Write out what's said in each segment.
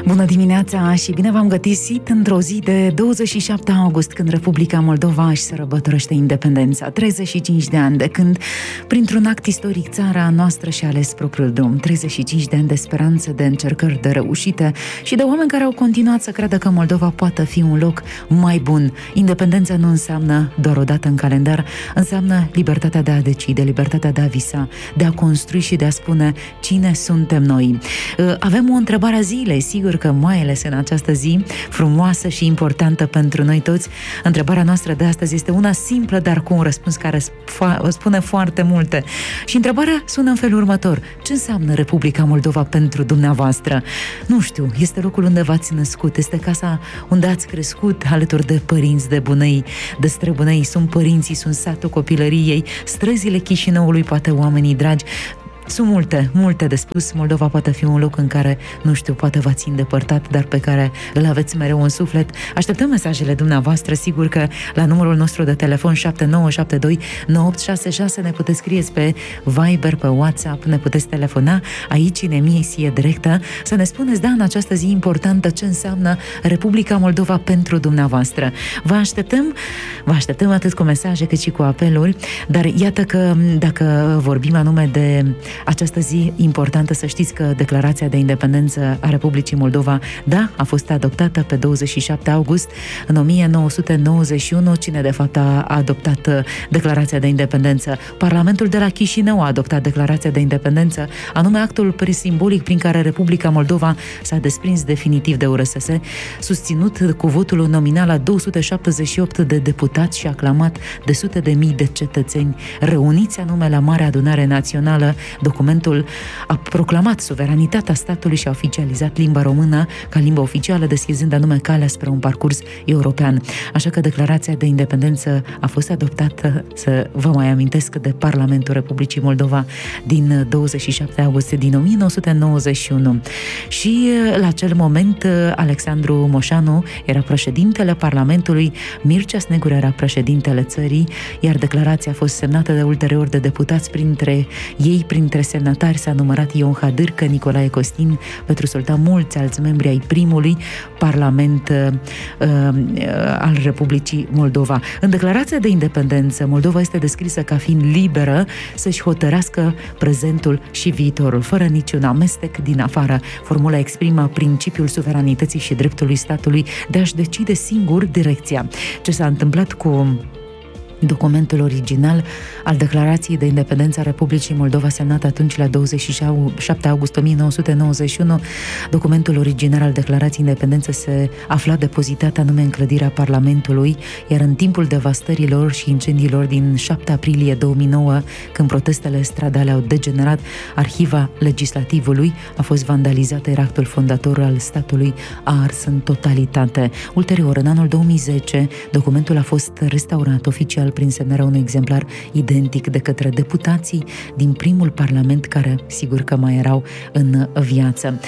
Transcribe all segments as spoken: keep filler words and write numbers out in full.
Bună dimineața și bine v-am găsit într-o zi de douăzeci și șapte august, când Republica Moldova își sărbătorește independența. treizeci și cinci de ani de când, printr-un act istoric, țara noastră și-a ales propriul drum. treizeci și cinci de ani de speranță, de încercări, de reușite și de oameni care au continuat să creadă că Moldova poate fi un loc mai bun. Independența nu înseamnă doar o dată în calendar, înseamnă libertatea de a decide, libertatea de a visa, de a construi și de a spune cine suntem noi. Avem o întrebare a zilei, sigur că mai ales în această zi frumoasă și importantă pentru noi toți. Întrebarea noastră de astăzi este una simplă, dar cu un răspuns care spune foarte multe. Și întrebarea sună în felul următor: ce înseamnă Republica Moldova pentru dumneavoastră? Nu știu, este locul unde v-ați născut, este casa unde ați crescut alături de părinți, de bunăi, de străbunăi, sunt părinții, sunt satul copilăriei, străzile Chișinăului, poate oamenii dragi. Sunt multe, multe de spus. Moldova poate fi un loc în care, nu știu, poate v-ați îndepărtat, dar pe care îl aveți mereu în suflet. Așteptăm mesajele dumneavoastră, sigur că la numărul nostru de telefon șapte nouă șapte doi nouă opt șase șase ne puteți scrie pe Viber, pe WhatsApp, ne puteți telefona aici în emisie directă să ne spuneți, da, în această zi importantă, ce înseamnă Republica Moldova pentru dumneavoastră. Vă așteptăm, vă așteptăm atât cu mesaje cât și cu apeluri, dar iată că dacă vorbim anume de această zi importantă, să știți că Declarația de Independență a Republicii Moldova, da, a fost adoptată pe douăzeci și șapte august în o mie nouă sute nouăzeci și unu. Cine de fapt a adoptat Declarația de Independență? Parlamentul de la Chișinău a adoptat Declarația de Independență, anume actul simbolic prin care Republica Moldova s-a desprins definitiv de U R S S, susținut cu votul nominal a două sute șaptezeci și opt de deputați și aclamat de sute de mii de cetățeni reuniți anume la Marea Adunare Națională. Documentul a proclamat suveranitatea statului și a oficializat limba română ca limbă oficială, deschizând anume calea spre un parcurs european. Așa că Declarația de Independență a fost adoptată, să vă mai amintesc, de Parlamentul Republicii Moldova din douăzeci și șapte august din o mie nouă sute nouăzeci și unu. Și la acel moment Alexandru Moșanu era președintele Parlamentului, Mircea Snegur era președintele țării, iar declarația a fost semnată de ulterior de deputați, printre ei, printre semnatari s-a numărat Ion Hadârcă, Nicolae Costin, Petru Soltan, mulți alți membri ai primului Parlament uh, uh, al Republicii Moldova. În Declarația de Independență, Moldova este descrisă ca fiind liberă să-și hotărească prezentul și viitorul, fără niciun amestec din afară. Formula exprimă principiul suveranității și dreptului statului de a-și decide singur direcția. Ce s-a întâmplat cu documentul original al Declarației de Independență a Republicii Moldova, semnat atunci la douăzeci și șapte august o mie nouă sute nouăzeci și unu, documentul original al Declarației Independență se afla depozitat anume în clădirea Parlamentului, iar în timpul devastărilor și incendiilor din șapte aprilie două mii nouă, când protestele stradale au degenerat, arhiva legislativului a fost vandalizată, iar actul fondator al statului a ars în totalitate. Ulterior, în anul două mii zece, documentul a fost restaurat oficial prin semnarea unui exemplar identic de către deputații din primul parlament care, sigur că mai erau în viață.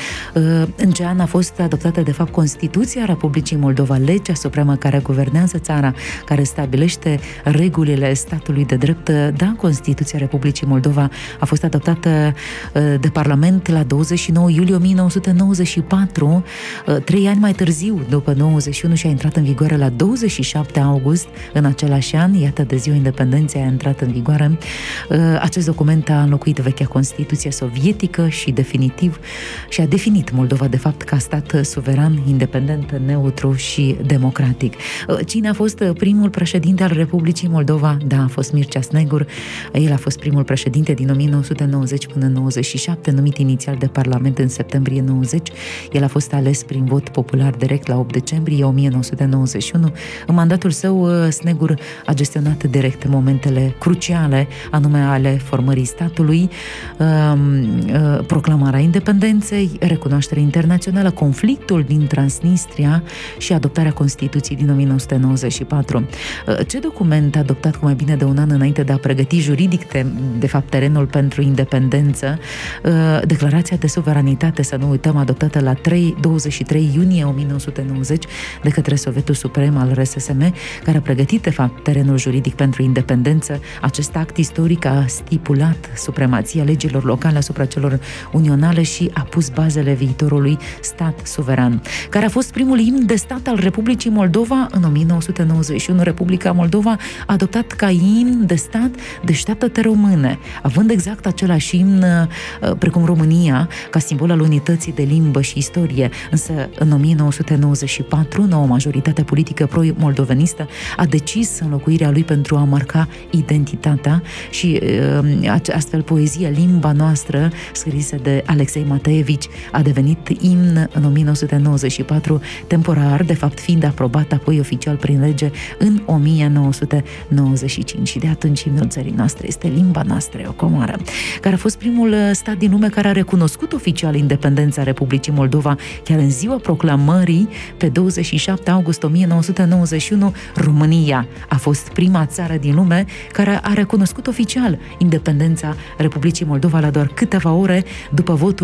În ce an a fost adoptată, de fapt, Constituția Republicii Moldova, legea supremă care guvernează țara, care stabilește regulile statului de drept? Da, Constituția Republicii Moldova a fost adoptată de Parlament la douăzeci și nouă iulie o mie nouă sute nouăzeci și patru, trei ani mai târziu, după nouăzeci și unu, și a intrat în vigoare la douăzeci și șapte august în același an. Iată, de ziua independenței a intrat în vigoare. Acest document a înlocuit vechea Constituție sovietică și definitiv și a definit Moldova, de fapt, ca stat suveran, independent, neutru și democratic. Cine a fost primul președinte al Republicii Moldova? Da, a fost Mircea Snegur. El a fost primul președinte din o mie nouă sute nouăzeci până în nouăzeci și șapte, numit inițial de Parlament în septembrie nouăzeci. El a fost ales prin vot popular direct la opt decembrie o mie nouă sute nouăzeci și unu. În mandatul său, Snegur a gestionat direct momentele cruciale, anume ale formării statului, proclamarea independenței, recunoașterea internațională, conflictul din Transnistria și adoptarea Constituției din o mie nouă sute nouăzeci și patru. Ce document adoptat cu mai bine de un an înainte de a pregăti juridic, de, de fapt, terenul pentru independență? Declarația de suveranitate, să nu uităm, adoptată la douăzeci și trei iunie o mie nouă sute nouăzeci de către Sovietul Suprem al R S S M, care a pregătit, de fapt, terenul juridic juridic pentru independență. Acest act istoric a stipulat supremația legilor locale asupra celor unionale și a pus bazele viitorului stat suveran, care a fost primul imn de stat al Republicii Moldova în o mie nouă sute nouăzeci și unu. Republica Moldova a adoptat ca imn de stat Deșteaptă-te române, având exact același imn precum România, ca simbol al unității de limbă și istorie. Însă, în o mie nouă sute nouăzeci și patru, noua majoritate politică pro-moldovenistă a decis înlocuirea lui pentru a marca identitatea și astfel poezia Limba noastră, scrisă de Alexei Mateevici, a devenit imn în o mie nouă sute nouăzeci și patru, temporar, de fapt fiind aprobat apoi oficial prin lege în o mie nouă sute nouăzeci și cinci. Și de atunci imnul țării noastre este Limba noastră, o comoară, care a fost primul stat din lume care a recunoscut oficial independența Republicii Moldova, chiar în ziua proclamării, pe douăzeci și șapte august o mie nouă sute nouăzeci și unu. România a fost prima țară din lume care a recunoscut oficial independența Republicii Moldova la doar câteva ore după votul